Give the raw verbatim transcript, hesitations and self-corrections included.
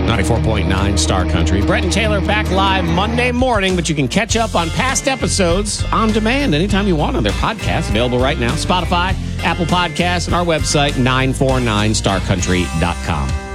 ninety-four point nine Star Country. Brett and Taylor back live Monday morning, but you can catch up on past episodes on demand anytime you want on their podcast. Available right now. Spotify, Apple Podcasts, and our website, nine four nine star country dot com.